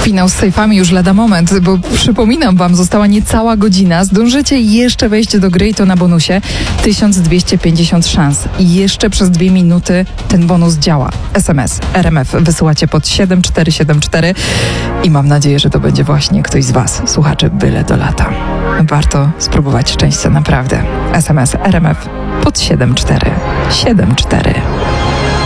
Finał z sejfami już lada moment, bo przypominam wam, została niecała godzina. Zdążycie jeszcze wejść do gry i to na bonusie 1250 szans. I jeszcze przez 2 minuty ten bonus działa. SMS RMF wysyłacie pod 7474 i mam nadzieję, że to będzie właśnie ktoś z was, słuchaczy Byle do lata. Warto spróbować szczęścia, naprawdę. SMS RMF pod 7474.